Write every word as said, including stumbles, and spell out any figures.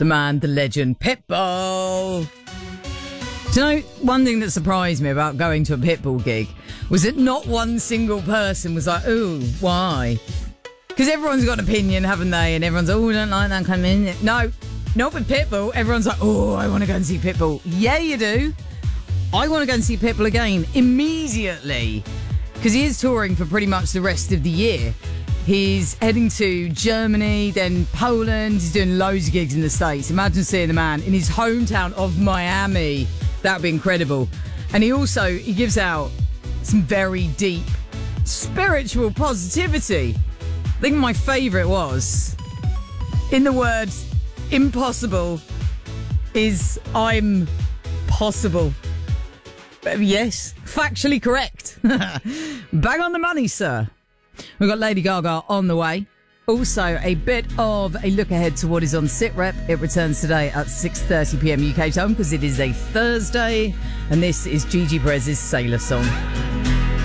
the man, the legend, Pitbull. Do you know, one thing that surprised me about going to a Pitbull gig was that not one single person was like, ooh, why? Because everyone's got an opinion, haven't they? And everyone's, oh, I don't like that kind of thing. No, not with Pitbull. Everyone's like, oh, I want to go and see Pitbull. Yeah, you do. I want to go and see Pitbull again immediately. Because he is touring for pretty much the rest of the year. He's heading to Germany, then Poland. He's doing loads of gigs in the States. Imagine seeing the man in his hometown of Miami. That would be incredible. And he also, he gives out some very deep spiritual positivity. I think my favourite was, in the word impossible, is I'm possible. Yes, factually correct. Bang on the money, sir. We've got Lady Gaga on the way. Also, a bit of a look ahead to what is on SitRep. It returns today at six thirty p m U K time because it is a Thursday. And this is Gigi Perez's Sailor Song.